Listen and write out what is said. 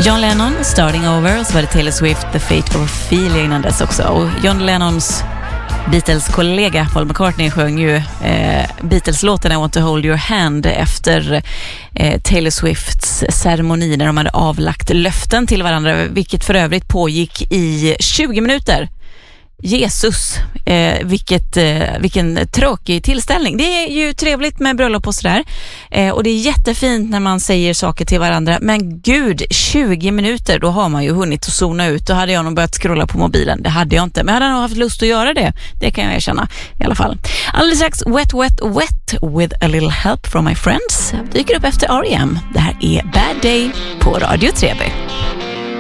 John Lennon, Starting Over, så var det Taylor Swift, The Fate of Ophelia innan dess också. Och John Lennons Beatles-kollega Paul McCartney sjöng ju Beatles-låten I Want to Hold Your Hand efter Taylor Swifts ceremoni när de hade avlagt löften till varandra, vilket för övrigt pågick i 20 minuter. Jesus, vilken tråkig tillställning. Det är ju trevligt med bröllop och sådär. Och det är jättefint när man säger saker till varandra. Men gud, 20 minuter, då har man ju hunnit att zona ut. Då hade jag nog börjat scrolla på mobilen. Det hade jag inte, men jag hade nog haft lust att göra det. Det kan jag erkänna i alla fall. Alldeles strax Wet, Wet, Wet with a little help from my friends dyker upp efter R.E.M. Det här är Bad Day på Radio Treby.